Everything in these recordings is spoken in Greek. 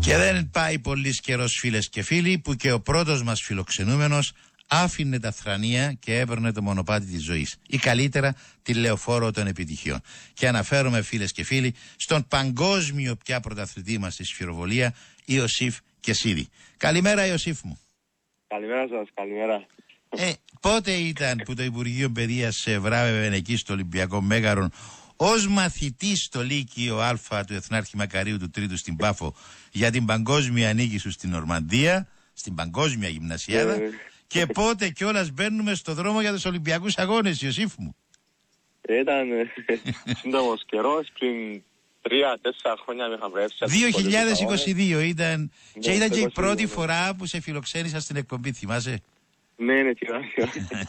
Και δεν πάει πολύς καιρός, φίλες και φίλοι, που και ο πρώτος μας φιλοξενούμενος άφηνε τα θρανία και έπαιρνε το μονοπάτι της ζωής, ή καλύτερα τη λεωφόρο των επιτυχιών. Και αναφέρομαι, φίλες και φίλοι, στον παγκόσμιο πια πρωταθλητή μας στη σφυροβολία, Ιωσήφ Κεσίδη. Καλημέρα, Ιωσήφ μου. Καλημέρα σας, καλημέρα. Πότε ήταν που το Υπουργείο Παιδείας σε βράβευε εκεί στο Ολυμπιακό Μέγαρον ως μαθητής στο Λύκειο Α του Εθνάρχη Μακαρίου του Τρίτου στην Πάφο για την παγκόσμια νίκη σου στην Νορμανδία, στην παγκόσμια γυμνασιάδα, και πότε κιόλας μπαίνουμε στο δρόμο για τους Ολυμπιακούς Αγώνες, Ιωσήφ μου? Ήταν σύντομος καιρός, πριν 3-4 χρόνια με είχα βρέψει. 2022 ήταν, και ήταν και η πρώτη φορά που σε φιλοξένησα στην εκπομπή, θυμάσαι? Ναι, θυμάμαι.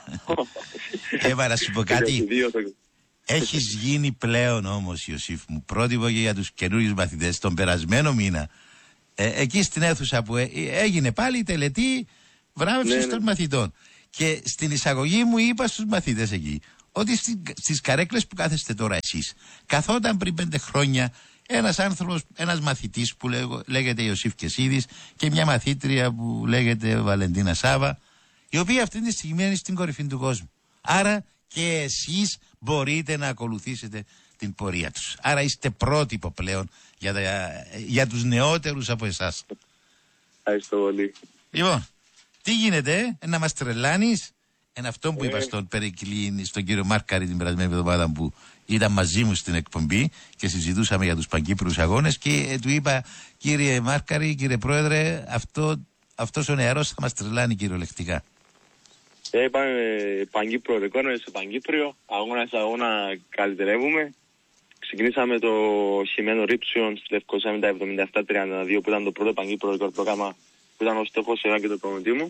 Έβαλα να σου πω κάτι. Έχεις γίνει πλέον όμως, Ιωσήφ μου, πρότυπο και για τους καινούριους μαθητές. Τον περασμένο μήνα, εκεί στην αίθουσα που έγινε πάλι η τελετή βράβευσης των μαθητών, και στην εισαγωγή μου είπα στους μαθητές εκεί ότι στις καρέκλες που κάθεστε τώρα εσείς, καθόταν πριν 5 χρόνια ένας άνθρωπος, ένας μαθητής που λέγεται Ιωσήφ Κεσίδης και μια μαθήτρια που λέγεται Βαλεντίνα Σάβα, η οποία αυτή τη στιγμή είναι στην κορυφή του κόσμου. Άρα και εσείς μπορείτε να ακολουθήσετε την πορεία τους. Άρα είστε πρότυπο πλέον για τους νεότερους από εσάς. Ευχαριστώ πολύ. Λοιπόν, τι γίνεται, να μας τρελάνεις? Εν αυτό που είπα στον Περικλή, στον κύριο Μάρκαρη την περασμένη εβδομάδα που ήταν μαζί μου στην εκπομπή και συζητούσαμε για τους Παγκύπριους Αγώνες, και του είπα, κύριε Μάρκαρη, κύριε Πρόεδρε, αυτός ο νεαρός θα μας τρελάνει κυριολεκτικά. Είπαμε Παγκύπριο ρεκόρ, σε Παγκύπριο, αγώνα σε αγώνα καλυτερεύουμε. Ξεκινήσαμε το χειμώνα Ρίψιον στη Λευκοσία με τα 77-32 που ήταν το πρώτο Παγκύπριο ρεκόρ πρόγραμμα, που ήταν ο στόχος εγώ και το προμονητή μου.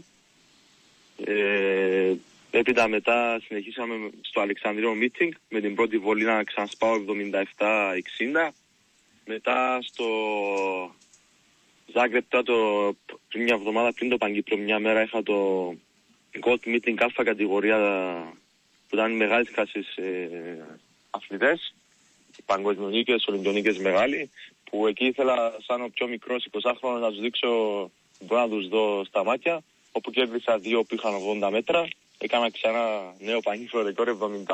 Έπειτα μετά συνεχίσαμε στο Αλεξανδρείο Meeting με την πρώτη βολή να ξανασπάω 77-60. Μετά στο Ζάγκρεπ, πριν μια εβδομάδα πριν το Παγκύπριο, μια μέρα είχα το Gold Meeting αλφα κατηγορία που ήταν μεγάλες χάσεις αθλητές, παγκοσμιονίκες, ολυμπιονίκες μεγάλοι, που εκεί ήθελα σαν ο πιο μικρός 20χρονος να τους δείξω, μπορώ να τους δω στα μάτια, όπου κέρδισα 2 που είχαν 80 μέτρα, έκανα ξανά νέο παγκύπριο ρεκόρ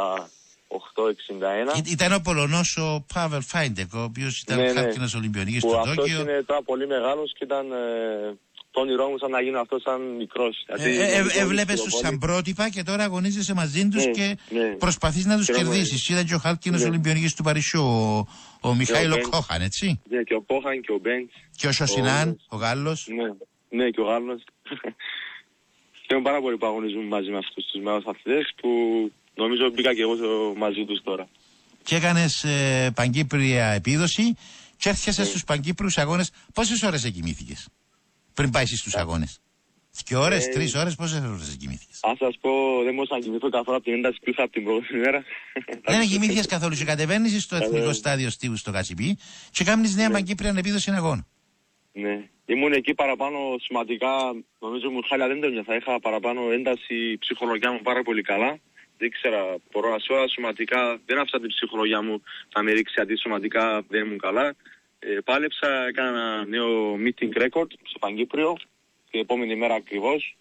78-61. Ήταν ο Πολωνός ο Πάβελ Φάιντεκ, ο οποίος ήταν χάρκινος Ολυμπιονίκης στο Τόκιο. Αυτός είναι τώρα πολύ μεγάλος και ήταν το όνειρό μου σαν να γίνω αυτό σαν μικρός. Έβλεπες τους σαν πρότυπα και τώρα αγωνίζεσαι μαζί τους και προσπαθείς να τους κερδίσεις. Ήταν και ο χάρκινος Ολυμπιονίκης του Παρισιού, ο Μιχάηλο Κόχαν, έτσι? Ναι, και ο Κόχαν και ο Μπέντς. Και ο Σοσινάν, ο Γάλλος. Ναι, και ο Γάλλος. Χαίρομαι πάρα πολύ που αγωνίζουμε μαζί με αυτούς τους μεγάλους αθλητές, που νομίζω μπήκα και εγώ μαζί τους τώρα. Και έκανες παγκύπρια επίδοση και έρχεσαι στους Παγκύπριους Αγώνες. Πόσες ώρες εκοιμήθηκες πριν πάει στους αγώνες? 2 ώρες, 3 ώρες, πόσες ώρες εκοιμήθηκες? Ας σας πω, δεν μπορούσα να κοιμηθώ καθόλου από την ένταση που είχα από την πρώτη μέρα. Δεν εκοιμήθηκες καθόλου και κατεβαίνεις στο εθνικό στάδιο Στίβου στο Κασιπί και κάνεις νέα παγκύπρια επίδοση αγώνα. Ναι, ήμουν εκεί παραπάνω σημαντικά, νομίζω μου χάλια δεν το θα είχα παραπάνω ένταση, η ψυχολογιά μου πάρα πολύ καλά. Δεν ήξερα, μπορώ να σε όλα σωματικά, δεν άφησα την ψυχολογιά μου να με ρίξει, γιατί σωματικά δεν ήμουν καλά. Πάλεψα, έκανα ένα νέο meeting record στο Παγκύπριο, την επόμενη μέρα ακριβώς.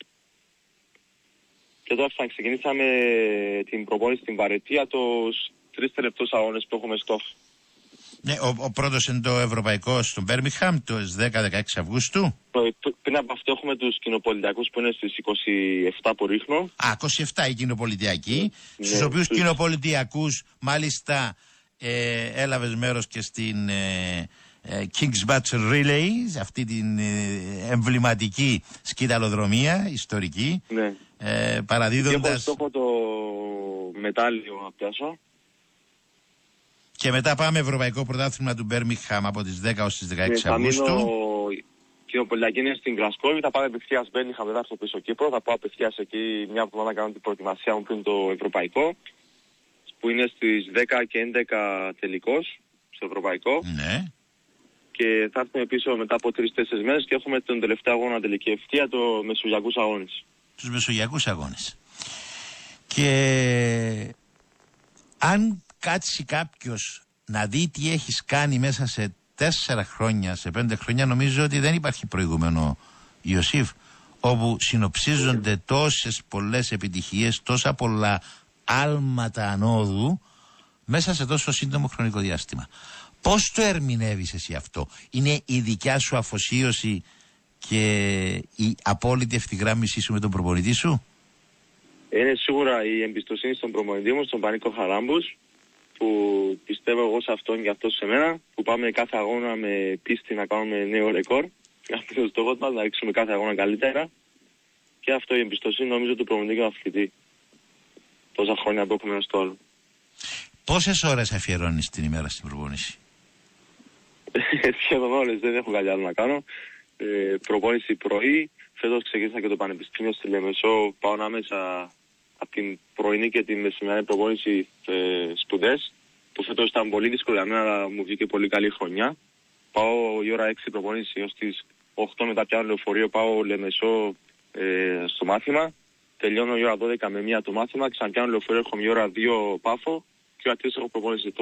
Και τώρα ξεκινήσαμε την προπόνηση στην Βαρετία, τους 3 τελευταίους αγώνες που έχουμε στόχο. Ναι, ο πρώτος είναι το ευρωπαϊκό στο Μπέρμιγχαμ, το 10-16 Αυγούστου. Πριν από αυτό έχουμε τους κοινοπολιτιακούς που είναι στις 27 που ρίχνω. 27 οι κοινοπολιτιακοί, στους οποίους κοινοπολιτιακούς μάλιστα έλαβες μέρος και στην King's Batch Relay, αυτή την εμβληματική σκηταλοδρομία ιστορική, παραδίδοντας... Και έχω στόχο το μετάλλιο να πιάσω. Και μετά πάμε Ευρωπαϊκό Πρωτάθλημα του Μπέρμιγχαμ από τις 10 ως τις 16 Αυγούστου. Και ο Πολυακή είναι στην Γλασκόβη, θα πάμε απευθείας Μπέρμιγχαμ, μετά στο πίσω Κύπρο. Θα πάω απευθείας εκεί μια εβδομάδα να κάνω την προετοιμασία μου πριν το Ευρωπαϊκό, που είναι στις 10 και 11 τελικός στο Ευρωπαϊκό. Ναι. Και θα έρθουμε πίσω μετά από 3-4 μέρες και έχουμε τον τελευταίο αγώνα τελική ευθεία, το Μεσογειακούς Αγώνες. Τους Μεσογειακούς Αγώνες. Και αν κάτσει κάποιος να δει τι έχεις κάνει μέσα σε 4 χρόνια, σε 5 χρόνια νομίζω ότι δεν υπάρχει προηγούμενο, Ιωσήφ, όπου συνοψίζονται τόσες πολλές επιτυχίες, τόσα πολλά άλματα ανόδου μέσα σε τόσο σύντομο χρονικό διάστημα. Πώς το ερμηνεύεις εσύ αυτό? Είναι η δικιά σου αφοσίωση και η απόλυτη ευθυγράμμισή σου με τον προπονητή σου? Είναι σίγουρα η εμπιστοσύνη στον προπονητή μου, στον Πανίκο Χαράμπους, που πιστεύω εγώ σε αυτόν και αυτό σε μένα, που πάμε κάθε αγώνα με πίστη να κάνουμε νέο ρεκόρ. Αυτό είναι ο στόχος μας, να ρίξουμε κάθε αγώνα καλύτερα. Και αυτό η εμπιστοσύνη νομίζω του προπονητή και του αθλητή. Τόσα χρόνια που έχουμε στο άλλο. Πόσες ώρες αφιερώνεις την ημέρα στην προπόνηση? Σχεδόν όλες, δεν έχω κάτι άλλο να κάνω. Προπόνηση πρωί. Φέτος ξεκίνησα και το πανεπιστήμιο στη Λεμεσό. Πάω ανάμεσα από την πρωινή και την μεσημερινή προπόνηση σπουδές. Που φέτος ήταν πολύ δύσκολο για μένα, αλλά μου βγήκε πολύ καλή χρονιά. Πάω η ώρα 6 προπόνηση έως τις 8 μετά πιάνω λεωφορείο. Πάω Λεμεσό στο μάθημα. Τελειώνω η ώρα 12 με 1 το μάθημα. Ξαναπιάνω λεωφορείο, έρχομαι η ώρα 2 Πάφο. Και η ώρα 3 έχω προπόνηση.